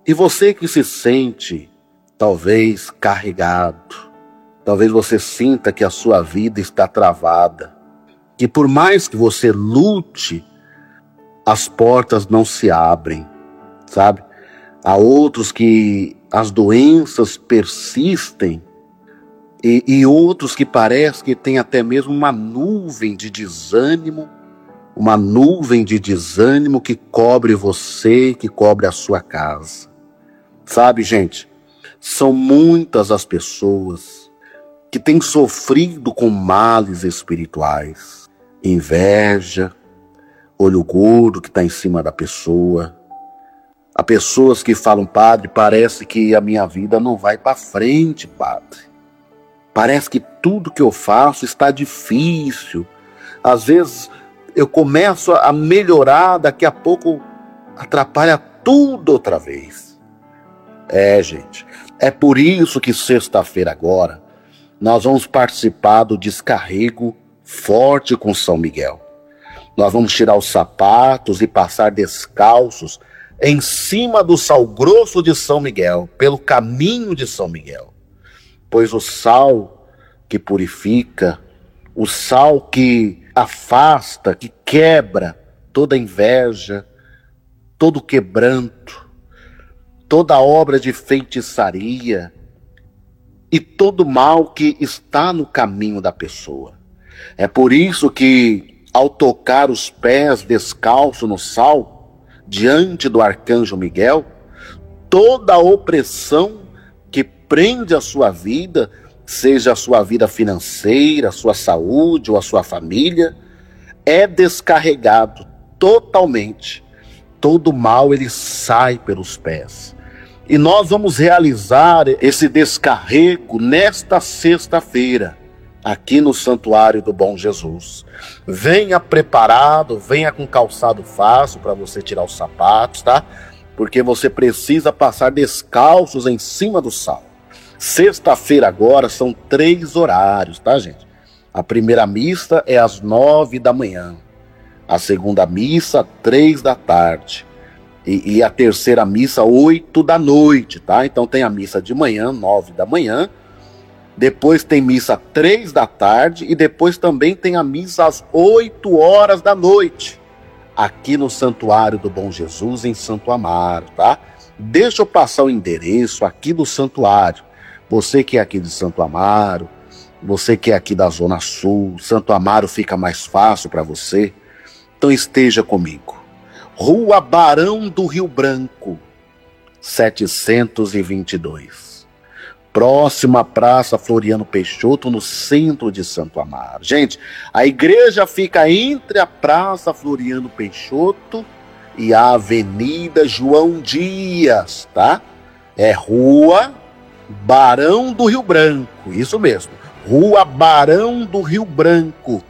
E você que se sente, talvez, carregado, talvez você sinta que a sua vida está travada, que por mais que você lute, as portas não se abrem, sabe? Há outros que as doenças persistem e outros que parece que tem até mesmo uma nuvem de desânimo, que cobre você, que cobre a sua casa. Sabe, gente, são muitas as pessoas que têm sofrido com males espirituais, inveja, olho gordo que está em cima da pessoa. Há pessoas que falam: padre, parece que a minha vida não vai para frente, padre. Parece que tudo que eu faço está difícil. Às vezes eu começo a melhorar, daqui a pouco atrapalha tudo outra vez. Gente, é por isso que sexta-feira agora nós vamos participar do descarrego forte com São Miguel. Nós vamos tirar os sapatos e passar descalços em cima do sal grosso de São Miguel, pelo caminho de São Miguel. Pois o sal que purifica, o sal que afasta, que quebra toda inveja, todo quebranto, toda obra de feitiçaria e todo mal que está no caminho da pessoa. É por isso que, ao tocar os pés descalço no sal, diante do arcanjo Miguel, toda a opressão que prende a sua vida, seja a sua vida financeira, a sua saúde ou a sua família, é descarregado totalmente. Todo mal ele sai pelos pés. E nós vamos realizar esse descarrego nesta sexta-feira, aqui no Santuário do Bom Jesus. Venha preparado, venha com calçado fácil para você tirar os sapatos, tá? Porque você precisa passar descalços em cima do sal. Sexta-feira agora são 3 horários, tá, gente? A primeira missa é às 9 da manhã. A segunda missa, 3 da tarde. E a terceira missa, 8 da noite, tá? Então tem a missa de manhã, 9 da manhã. Depois tem missa 3 da tarde e depois também tem a missa às 8 horas da noite, aqui no Santuário do Bom Jesus, em Santo Amaro, tá? Deixa eu passar o endereço aqui do santuário. Você que é aqui de Santo Amaro, você que é aqui da Zona Sul, Santo Amaro fica mais fácil para você, então esteja comigo. Rua Barão do Rio Branco, 722. Próxima à Praça Floriano Peixoto, no centro de Santo Amaro. Gente, a igreja fica entre a Praça Floriano Peixoto e a Avenida João Dias, tá? É Rua Barão do Rio Branco, isso mesmo. Rua Barão do Rio Branco,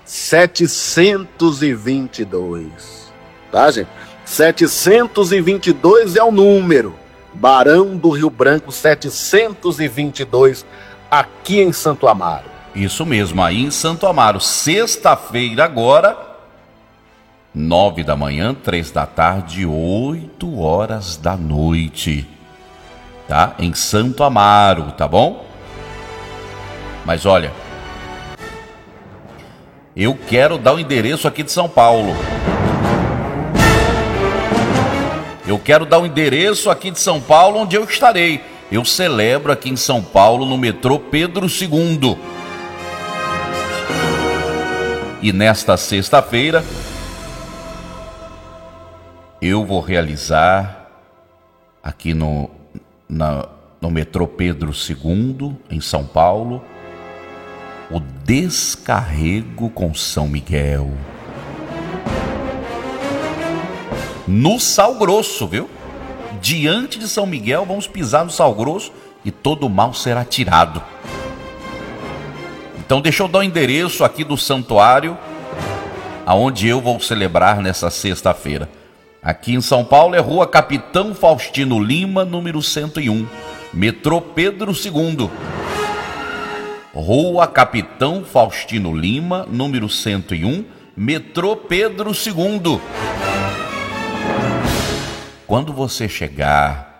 722. Tá, gente? 722 é o número. Barão do Rio Branco 722, aqui em Santo Amaro. Isso mesmo, aí em Santo Amaro. Sexta-feira agora, 9 da manhã, 3 da tarde, 8 horas da noite. Tá? Em Santo Amaro, tá bom? Mas olha, eu quero dar o endereço aqui de São Paulo. Eu quero dar o endereço aqui de São Paulo onde eu estarei. Eu celebro aqui em São Paulo, no metrô Pedro II. E nesta sexta-feira, eu vou realizar aqui no metrô Pedro II, em São Paulo, o descarrego com São Miguel. No sal grosso, viu? Diante de São Miguel, vamos pisar no sal grosso e todo o mal será tirado. Então deixa eu dar o endereço aqui do santuário, aonde eu vou celebrar nessa sexta-feira. Aqui em São Paulo é Rua Capitão Faustino Lima, número 101, metrô Pedro II. Rua Capitão Faustino Lima, número 101, metrô Pedro II. Quando você chegar